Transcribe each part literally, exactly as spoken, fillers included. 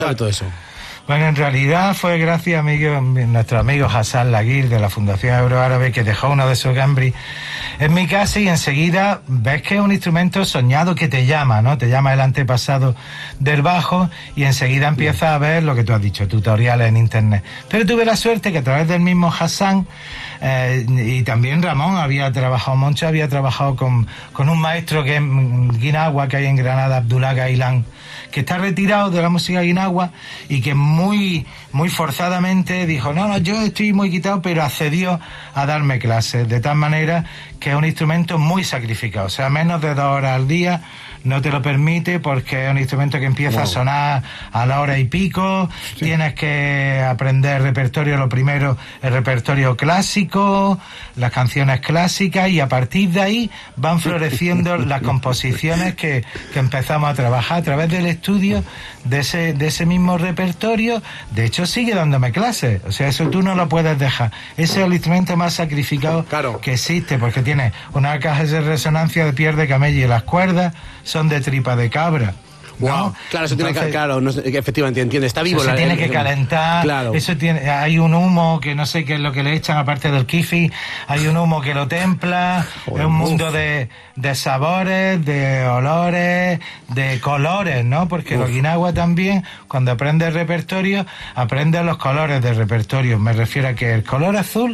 de todo eso? Bueno, en realidad fue gracias a amigo, nuestro amigo Hassan Laguir de la Fundación Euroárabe, que dejó uno de sus gambris en mi casa, y enseguida ves que es un instrumento soñado que te llama, ¿no? Te llama el antepasado del bajo, y enseguida empiezas a ver lo que tú has dicho, tutoriales en internet. Pero tuve la suerte que a través del mismo Hassan, eh, y también Ramón había trabajado, Moncho había trabajado con, con un maestro que es guinagua, que hay en Granada, Abdullah Gailán, que está retirado de la música guinagua, y que muy muy forzadamente dijo, no, no, yo estoy muy quitado, pero accedió a darme clases, de tal manera que es un instrumento muy sacrificado, o sea, menos de dos horas al día no te lo permite, porque es un instrumento que empieza wow. a sonar a la hora y pico, sí. Tienes que aprender repertorio, lo primero, el repertorio clásico, las canciones clásicas, y a partir de ahí van floreciendo las composiciones que, que empezamos a trabajar a través del estudio de ese, de ese mismo repertorio. De hecho, sigue dándome clases, o sea, eso tú no lo puedes dejar. Ese es el instrumento más sacrificado claro. que existe, porque tiene una caja de resonancia de piel de camello, y las cuerdas son de tripa de cabra. Wow. ¿No? Claro, eso Entonces, tiene que, claro, no, efectivamente, entiende, está vivo. Eso la, se tiene el, que el, calentar, claro. Eso tiene, hay un humo que no sé qué es lo que le echan aparte del kifi, hay un humo que lo templa, Joder, es un mundo uf. de, de sabores, de olores, de colores, ¿no? Porque uf. los guinagua también, cuando aprende el repertorio, aprende los colores del repertorio. Me refiero a que el color azul,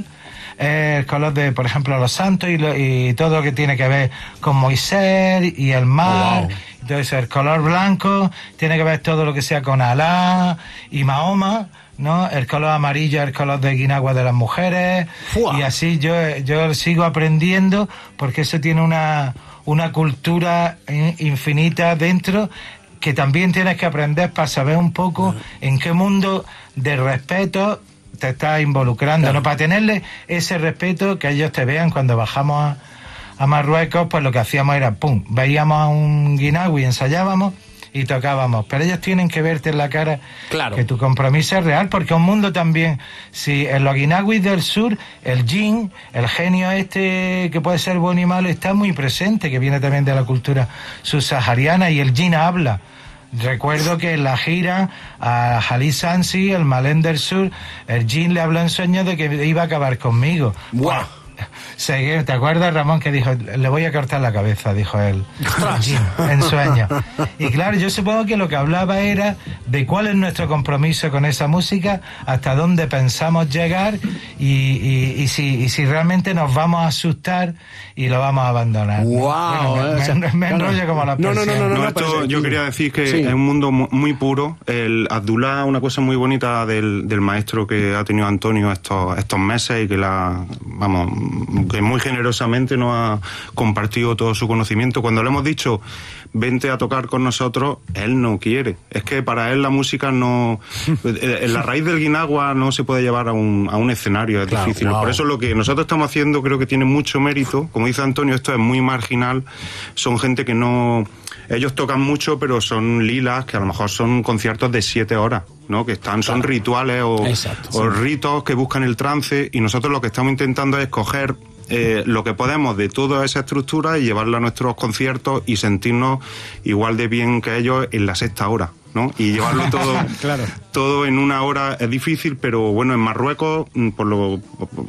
el color de, por ejemplo, los santos, y, lo, y todo lo que tiene que ver con Moisés y el mar. Oh, wow. Entonces, el color blanco tiene que ver todo lo que sea con Alá y Mahoma, ¿no? El color amarillo es el color de guinagua de las mujeres. Fua. Y así yo, yo sigo aprendiendo, porque eso tiene una, una cultura infinita dentro, que también tienes que aprender para saber un poco en qué mundo de respeto te estás involucrando, claro. ¿no? Para tenerle ese respeto, que ellos te vean cuando bajamos a, a Marruecos, pues lo que hacíamos era, pum, veíamos a un guinagua y ensayábamos y tocábamos, pero ellos tienen que verte en la cara claro. que tu compromiso es real, porque un mundo también, si en los guinaguis del sur, el jin, el genio este que puede ser bueno y malo, está muy presente, que viene también de la cultura subsahariana, y el jin habla. Recuerdo que en la gira a Jalí Sansi, el malén del sur, el jin le habló en sueños de que iba a acabar conmigo. ¡Wow! ¿Te acuerdas, Ramón, que dijo, le voy a cortar la cabeza, dijo él, en sueños? Y claro, yo supongo que lo que hablaba era de cuál es nuestro compromiso con esa música, hasta dónde pensamos llegar, y, y, y, si, y si realmente nos vamos a asustar y lo vamos a abandonar. Wow, bueno, me, o sea, me, me enrollo claro. como la no, no, no, no, no, no, esto yo quería decir que sí. es un mundo muy puro. El Abdullah, una cosa muy bonita del, del maestro que ha tenido Antonio estos, estos meses, y que la, vamos, que muy generosamente nos ha compartido todo su conocimiento. Cuando le hemos dicho, vente a tocar con nosotros, él no quiere. Es que para él la música no... En la raíz del guinagua no se puede llevar a un, a un escenario, es claro, difícil. Wow. Por eso lo que nosotros estamos haciendo creo que tiene mucho mérito. Como dice Antonio, esto es muy marginal. Son gente que no... Ellos tocan mucho, pero son lilas, que a lo mejor son conciertos de siete horas, ¿no? Que están, son claro. rituales o, Exacto, o sí. ritos que buscan el trance, y nosotros lo que estamos intentando es coger eh, lo que podemos de toda esa estructura y llevarla a nuestros conciertos y sentirnos igual de bien que ellos en la sexta hora, ¿no? Y llevarlo todo, claro. todo en una hora es difícil, pero bueno, en Marruecos, por lo,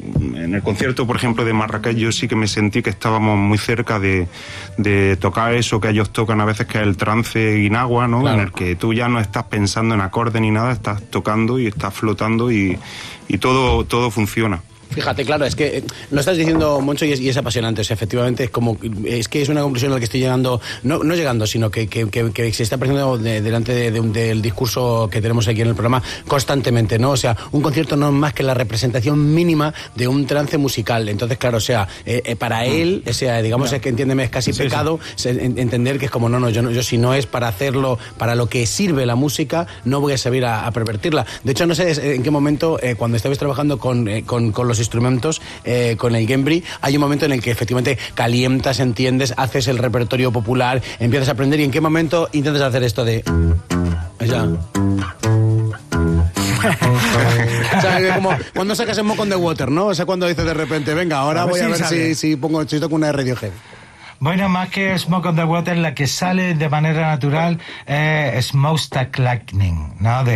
en el concierto, por ejemplo, de Marrakech, yo sí que me sentí que estábamos muy cerca de, de tocar eso que ellos tocan a veces, que es el trance guinagua, ¿no? Claro. En el que tú ya no estás pensando en acordes ni nada, estás tocando y estás flotando, y, y todo, todo funciona. Fíjate, claro, es que eh, lo estás diciendo, Moncho, y es, y es apasionante. O sea, efectivamente, es como es que es una conclusión a la que estoy llegando, no, no llegando, sino que, que, que, que se está presentando de, delante de, de un, del discurso que tenemos aquí en el programa constantemente, ¿no? O sea, un concierto no es más que la representación mínima de un trance musical. Entonces, claro, o sea, eh, eh, para él, o sea, digamos, no. es que entiéndeme, es casi sí, pecado sí. entender que es como, no, no, yo, no, yo si no es para hacerlo, para lo que sirve la música, no voy a saber a, a pervertirla. De hecho, no sé en qué momento, eh, cuando estabais trabajando con, eh, con, con los instrumentos, eh, con el Gembri, hay un momento en el que efectivamente calientas, entiendes, haces el repertorio popular, empiezas a aprender, y en qué momento intentas hacer esto de... Ya. O sea, como cuando sacas el Smoke on the Water, ¿no? O sea, cuando dices de repente, venga, ahora a voy a ver si, si pongo, si toco una de Radiohead. Bueno, más que Smoke on the Water, la que sale de manera natural es eh, Smokestack Lightning, ¿no? De